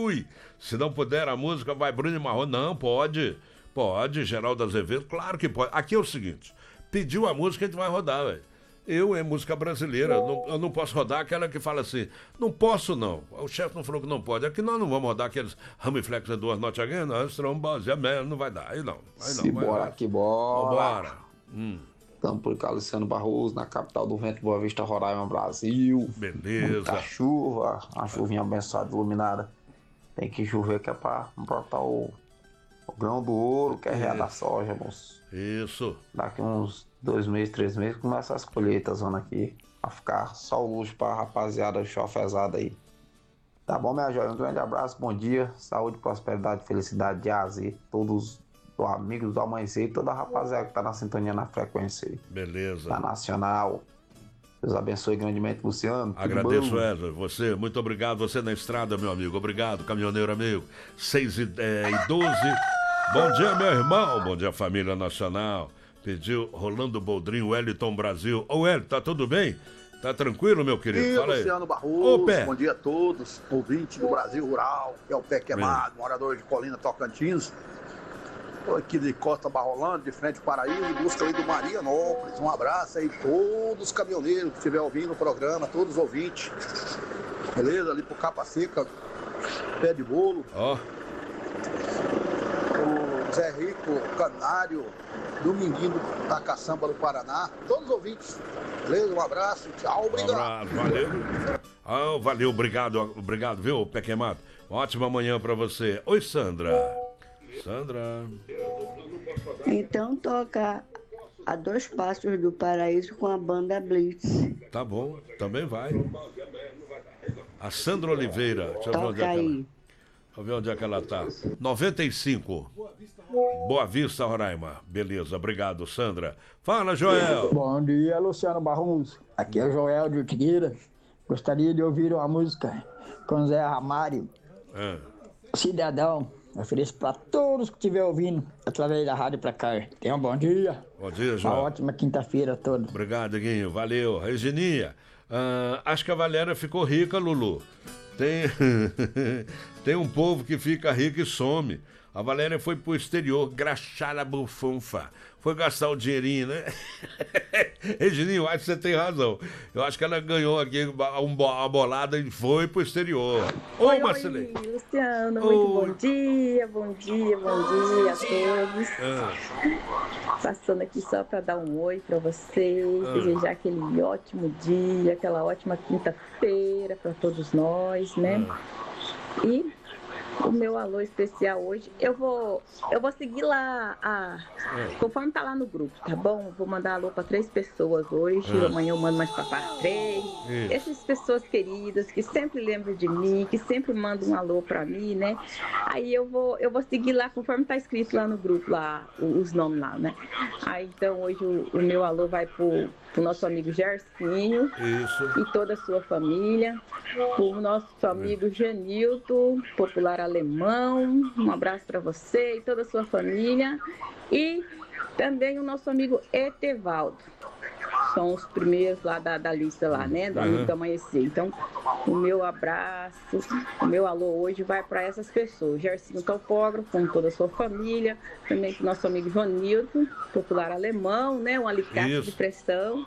Ui, se não puder a música, vai Bruno e Marrone. Não, pode, Geraldo Azevedo, claro que pode. Aqui é o seguinte, pediu a música, a gente vai rodar, velho. É música brasileira, eu não posso rodar aquela que fala assim, não posso não, o chefe não falou que não pode, aqui nós não vamos rodar aqueles Ramiflex duas notas again, nós trombose, não vai dar, aí não. Bora que bora. Bora. Estamos por cá, Luciano Barroso, na capital do vento, Boa Vista, Roraima, Brasil. Beleza. Muita chuva, uma chuvinha abençoada, iluminada. Tem que chover que é pra brotar o grão do ouro, que é real da soja, moço. Isso. Daqui uns 2 meses, 3 meses, começa as colheitas, zona aqui. Vai ficar só o luxo pra rapaziada chofezada aí. Tá bom, minha joia? Um grande abraço, bom dia. Saúde, prosperidade, felicidade de A a Z. Todos os amigos do Amanhecer e toda a rapaziada que tá na sintonia na frequência aí. Beleza. Da Nacional. Deus abençoe grandemente, Luciano. Agradeço, Wesley. Você, muito obrigado. Você na estrada, meu amigo. Obrigado, caminhoneiro amigo. 6h12. Bom dia, meu irmão. Bom dia, família nacional. Pediu Rolando Boldrin, Wellington Brasil. Ô, Wellington, tá tudo bem? Tá tranquilo, meu querido? E Fala aí. Luciano Barroso, Pé. bom dia a todos, ouvintes do Brasil Rural, que é o Pé Queimado, morador de Colina, Tocantins. Estou aqui de Costa Barrolando, de frente ao Paraíba, em busca aí do Marianópolis. Um abraço aí a todos os caminhoneiros que estiver ouvindo o programa, todos os ouvintes. Beleza? Ali pro Capa Seca, Pé de Bolo. Ó. O Zé Rico, Canário, Dominguinho da Caçamba do Paraná. Todos os ouvintes. Beleza? Um abraço, tchau, obrigado. Um abraço, valeu. Valeu, obrigado, viu, Pé Queimado? Uma ótima manhã pra você. Oi, Sandra. Então toca a 2 Passos do Paraíso com a banda Blitz. Tá bom, também vai. A Sandra Oliveira. Deixa eu ver onde é que ela... Deixa eu ver onde é que ela tá. 95. Boa Vista, Roraima. Beleza, obrigado, Sandra. Fala, Joel. Bom dia, Luciano Barroso. Aqui é o Joel de Utigueira. Gostaria de ouvir uma música com Zé Ramário. Cidadão. Ofereço para todos que estiver ouvindo através da rádio pra cá. Tenham um bom dia. Bom dia, João. Uma ótima quinta-feira a todos. Obrigado, Guinho. Valeu. Regininha, acho que a Valéria ficou rica, Lulu. Tem um povo que fica rico e some. A Valéria foi pro exterior, graxar a bufunfa. Foi gastar o dinheirinho, né? Regininho, acho que você tem razão. Eu acho que ela ganhou aqui uma bolada e foi pro exterior. Oi, Marcelê. Oi, Luciano, muito bom dia a todos. Passando aqui só para dar um oi para vocês, desejar aquele ótimo dia, aquela ótima quinta-feira para todos nós, né? E o meu alô especial hoje, eu vou seguir lá, conforme tá lá no grupo, tá bom? Vou mandar alô para 3 pessoas hoje, amanhã eu mando mais para 3. Essas pessoas queridas que sempre lembram de mim, que sempre mandam um alô para mim, né? Aí eu vou seguir lá conforme tá escrito lá no grupo, lá, os nomes lá, né? Aí então hoje o meu alô vai pro nosso amigo Gercinho e toda a sua família, o nosso amigo Genilton, popular alemão, um abraço para você e toda a sua família, e também o nosso amigo Etevaldo. São os primeiros lá da lista lá, né? Do Amigo do Amanhecer. Então, o meu abraço, o meu alô hoje vai para essas pessoas. Gercinho Topógrafo, com toda a sua família. Também para o nosso amigo Jonilton, popular alemão, né? Um alicate de pressão.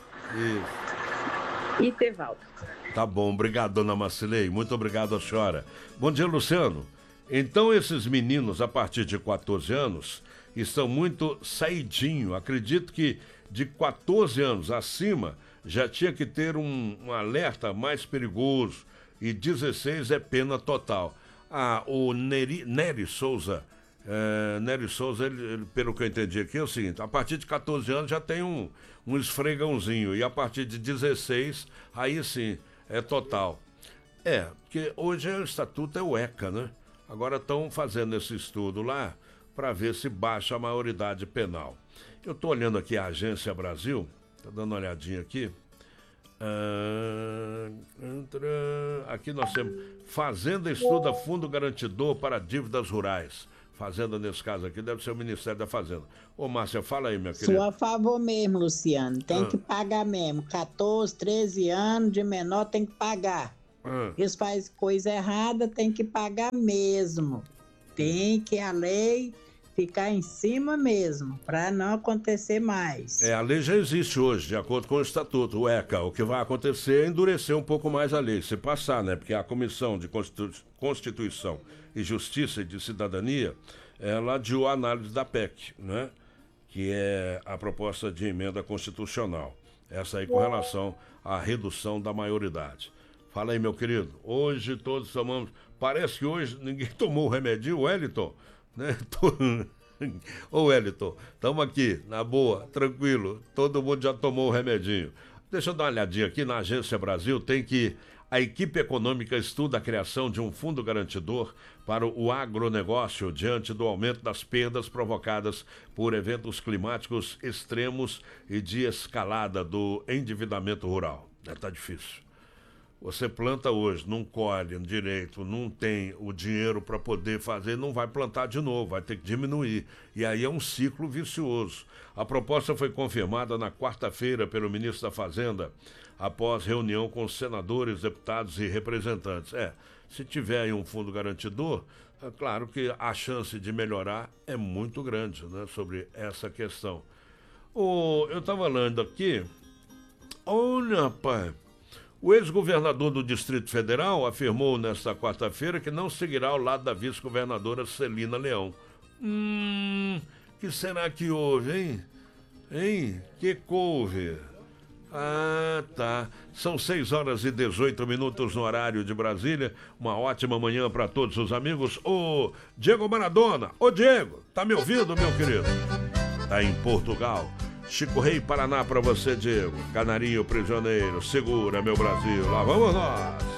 E Tevaldo. Tá bom, obrigado, dona Marcilei. Muito obrigado a senhora. Bom dia, Luciano. Então, esses meninos, a partir de 14 anos, estão muito saidinho. Acredito que de 14 anos acima já tinha que ter um alerta mais perigoso, e 16 é pena total. O Nery Souza, ele, pelo que eu entendi aqui, é o seguinte: a partir de 14 anos já tem um esfregãozinho, e a partir de 16, aí sim, é total. Porque hoje o estatuto é o ECA, né? Agora estão fazendo esse estudo lá para ver se baixa a maioridade penal. Eu estou olhando aqui a Agência Brasil, tá dando uma olhadinha aqui. Aqui nós temos Fazenda estuda fundo garantidor para dívidas rurais. Fazenda, nesse caso aqui, deve ser o Ministério da Fazenda. Ô, Márcia, fala aí, minha querida. Sou a favor mesmo, Luciano. Tem que pagar mesmo. 14, 13 anos de menor tem que pagar. Eles fazem coisa errada, tem que pagar mesmo. Tem que a lei ficar em cima mesmo, para não acontecer mais. A lei já existe hoje, de acordo com o estatuto, o ECA. O que vai acontecer é endurecer um pouco mais a lei, se passar, né? Porque a Comissão de Constituição e Justiça e de Cidadania, ela adiou a análise da PEC, né? Que é a proposta de emenda constitucional. Essa aí com relação à redução da maioridade. Fala aí, meu querido. Hoje todos tomamos... Parece que hoje ninguém tomou o remedinho, Wellington, né? Ô, Wellington, estamos aqui, na boa, tranquilo. Todo mundo já tomou o remedinho. Deixa eu dar uma olhadinha aqui na Agência Brasil. Tem que... A equipe econômica estuda a criação de um fundo garantidor para o agronegócio diante do aumento das perdas provocadas por eventos climáticos extremos e de escalada do endividamento rural. Tá difícil. Você planta hoje, não colhe direito, não tem o dinheiro para poder fazer, não vai plantar de novo, vai ter que diminuir. E aí é um ciclo vicioso. A proposta foi confirmada na quarta-feira pelo ministro da Fazenda, após reunião com senadores, deputados e representantes. Se tiver aí um fundo garantidor, é claro que a chance de melhorar é muito grande, né, sobre essa questão. Eu estava lendo aqui, olha, rapaz, o ex-governador do Distrito Federal afirmou nesta quarta-feira que não seguirá ao lado da vice-governadora Celina Leão. Que será que houve, hein? Que houve? Ah, tá. São 6h18 no horário de Brasília. Uma ótima manhã para todos os amigos. Ô, Diego Maradona. Ô, Diego, tá me ouvindo, meu querido? Tá em Portugal. Chico Rei, Paraná para você, Diego. Canarinho prisioneiro. Segura, meu Brasil. Lá vamos nós.